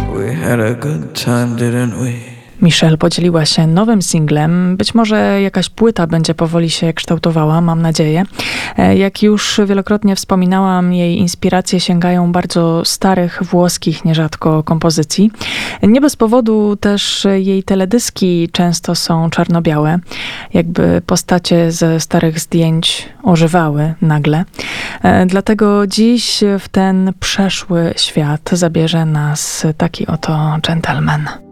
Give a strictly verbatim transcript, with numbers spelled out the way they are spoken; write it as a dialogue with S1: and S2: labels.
S1: We had a good time, didn't we?
S2: Michelle podzieliła się nowym singlem. Być może jakaś płyta będzie powoli się kształtowała, mam nadzieję. Jak już wielokrotnie wspominałam, jej inspiracje sięgają bardzo starych, włoskich nierzadko kompozycji. Nie bez powodu też jej teledyski często są czarno-białe, jakby postacie ze starych zdjęć ożywały nagle. Dlatego dziś w ten przeszły świat zabierze nas taki oto gentleman.